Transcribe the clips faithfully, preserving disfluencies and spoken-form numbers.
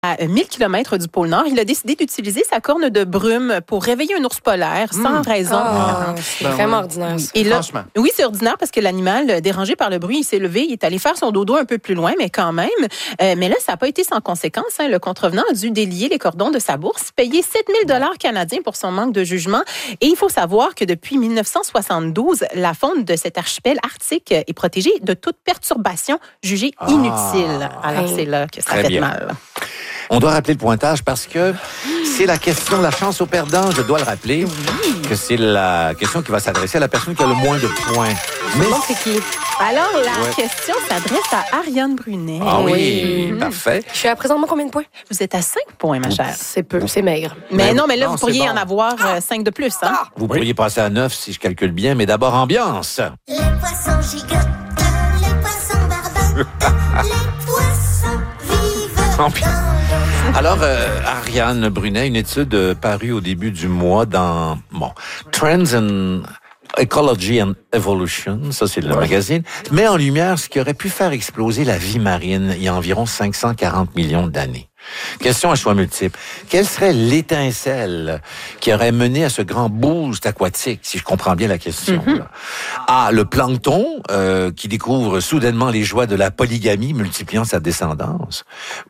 À mille kilomètres du pôle Nord, il a décidé d'utiliser sa corne de brume pour réveiller un ours polaire sans mmh. raison. Ah, c'est ben vraiment ouais. ordinaire. Ça. Et là, Franchement. Oui, c'est ordinaire parce que l'animal, dérangé par le bruit, il s'est levé, il est allé faire son dodo un peu plus loin, mais quand même. Euh, mais là, ça n'a pas été sans conséquence. Hein. Le contrevenant a dû délier les cordons de sa bourse, payer sept mille dollars canadiens pour son manque de jugement. Et il faut savoir que depuis dix-neuf cent soixante-douze, la faune de cet archipel arctique est protégée de toute perturbation jugée ah. inutile. Alors, c'est là que ça Très fait bien. mal. On doit rappeler le pointage parce que c'est la question de la chance au perdant. Je dois le rappeler oui. que c'est la question qui va s'adresser à la personne qui a le moins de points. Mais bon, c'est qui? Alors, la ouais. question s'adresse à Ariane Brunet. Ah oui, oui. parfait. Je suis à présentement combien de points? Vous êtes à cinq points, ma chère. C'est peu, c'est maigre. Mais, mais non, mais là, non, vous pourriez bon. en avoir ah. cinq de plus. Hein? Ah. Vous oui. pourriez passer à neuf si je calcule bien, mais d'abord, ambiance. Les poissons gigotent, les poissons barbotent, les poissons vivent. Ambiance. Alors, euh, Ariane Brunet, une étude parue au début du mois dans bon, Trends and Ecology and Evolution, ça c'est le ouais. magazine, met en lumière ce qui aurait pu faire exploser la vie marine il y a environ cinq cent quarante millions d'années. Question à choix multiples. Quelle serait l'étincelle qui aurait mené à ce grand boost aquatique, si je comprends bien la question? Mm-hmm. A, le plancton, euh, qui découvre soudainement les joies de la polygamie, multipliant sa descendance.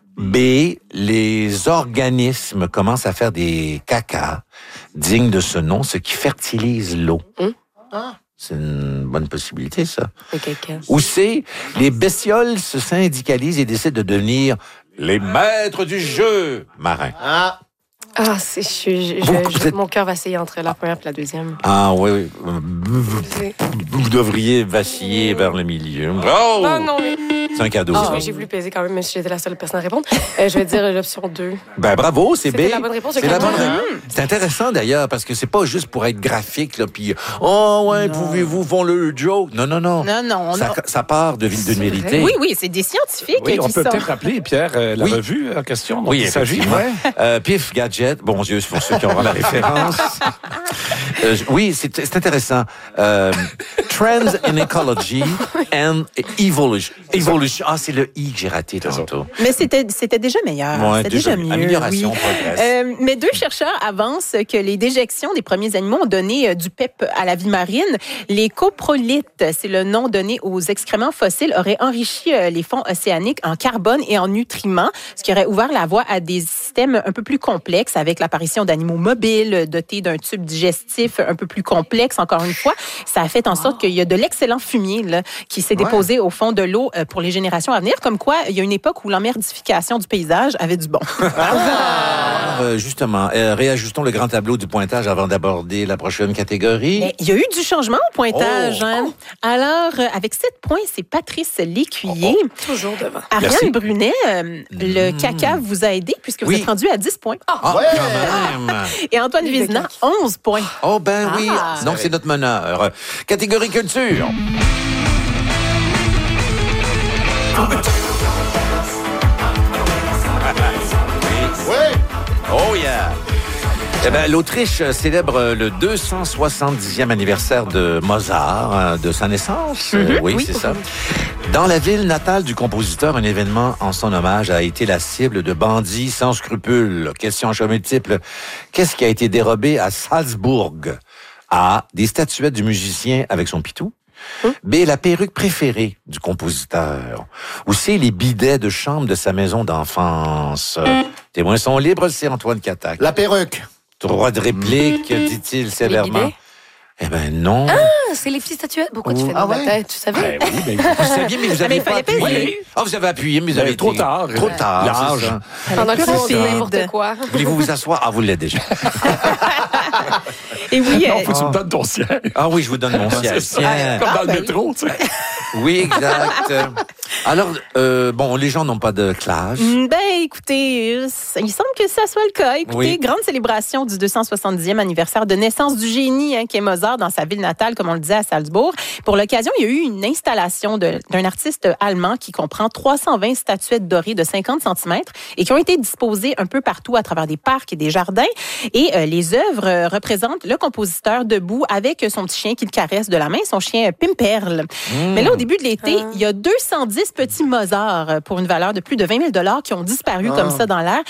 B, les organismes commencent à faire des cacas dignes de ce nom, ce qui fertilise l'eau. Mmh. Ah. C'est une bonne possibilité, ça. Ou C, les bestioles se syndicalisent et décident de devenir les maîtres du jeu marin. Ah. Ah, c'est, je, je, vous, je, êtes... mon cœur va essayer entre la première et la deuxième. Ah oui, oui. Vous, vous devriez vaciller vers le milieu. Oh! Ah non, mais... C'est un cadeau. Oh, j'ai voulu peser quand même, même si j'étais la seule personne à répondre. Euh, je vais dire l'option deux. Ben bravo, c'est B. C'était la bonne réponse. C'est la bonne réponse. C'est intéressant d'ailleurs, parce que c'est pas juste pour être graphique, là, puis oh ouais, non. pouvez-vous faire le joke? Non, non, non. Non, non. Ça, ça part de ville de vérité. Oui, oui, c'est des scientifiques oui, qui on peut sont... peut-être rappeler, Pierre, euh, la oui. revue en question dont oui, il s'agit. Ouais. euh, Pif Gadget, bon Dieu, c'est pour ceux qui auront la référence. euh, oui, c'est, c'est intéressant. Euh, Trends in Ecology and Evolution. Evolution. Ah, c'est le I que j'ai raté tantôt. Mais c'était, c'était déjà meilleur. Ouais, c'était déjà, déjà mieux. Amélioration, oui. progresse. Euh, mais deux chercheurs avancent que les déjections des premiers animaux ont donné euh, du pep à la vie marine. Les coprolites, c'est le nom donné aux excréments fossiles, auraient enrichi euh, les fonds océaniques en carbone et en nutriments, ce qui aurait ouvert la voie à des systèmes un peu plus complexes avec l'apparition d'animaux mobiles, dotés d'un tube digestif un peu plus complexe, encore une fois. Ça a fait en sorte oh. qu'il y a de l'excellent fumier là, qui s'est ouais. déposé au fond de l'eau euh, pour les générations à venir, comme quoi il y a une époque où l'emmerdification du paysage avait du bon. Ah, euh, justement, euh, réajustons le grand tableau du pointage avant d'aborder la prochaine catégorie. Mais il y a eu du changement au pointage. Oh. Hein? Alors, euh, avec sept points, c'est Patrice Lécuyer. Oh, oh. Toujours devant. Ariane Merci. Brunet, euh, mmh. le caca vous a aidé puisque vous oui. êtes rendu à dix points. Ah, oh, ouais. quand même. Et Antoine Vézina, onze points. Oh ben ah. oui, donc c'est notre meneur. Catégorie culture. Oh yeah! Eh ben, l'Autriche célèbre le deux cent soixante-dixième anniversaire de Mozart, de sa naissance. Mm-hmm, oui, oui, c'est ça. Dans la ville natale du compositeur, un événement en son hommage a été la cible de bandits sans scrupules. Question en choix multiple. Qu'est-ce qui a été dérobé à Salzbourg? A. Des statuettes du musicien avec son pitou. B. La perruque préférée du compositeur. Ou C. Les bidets de chambre de sa maison d'enfance. Témoins sont libres, c'est Antoine Catac. La perruque. Droit de réplique, dit-il sévèrement. Eh ben non. Ah, c'est les petites statuettes. Pourquoi tu fais ah dans ouais? ta tête? Tu savais? Ben oui, ben, vous saviez, mais vous avez ah, mais pas appuyé. Ah, vous avez appuyé, mais vous avez trop tard. Trop tard. Large. Pendant que on dit n'importe quoi. Voulez-vous vous asseoir? Ah, vous l'êtes déjà. Et oui. Non, faut que tu me donnes ton siège. Ah oui, je vous donne mon siège. Ah, comme dans le métro, tu sais. Oui, exact. Alors, euh, bon, les gens n'ont pas de clash. Ben, écoutez, il semble que ça soit le cas. Écoutez, oui. grande célébration du deux cent soixante-dixième anniversaire de naissance du génie hein, qui est Mozart dans sa ville natale, comme on le disait, à Salzbourg. Pour l'occasion, il y a eu une installation de, d'un artiste allemand qui comprend trois cent vingt statuettes dorées de cinquante centimètres et qui ont été disposées un peu partout à travers des parcs et des jardins. Et euh, les œuvres euh, représentent le compositeur debout avec son petit chien qui le caresse de la main, son chien Pimperl. Mmh. Mais là, au début de l'été, ah. il y a deux cent dix petits Mozart pour une valeur de plus de vingt mille dollars qui ont disparu Ah. comme ça dans l'air.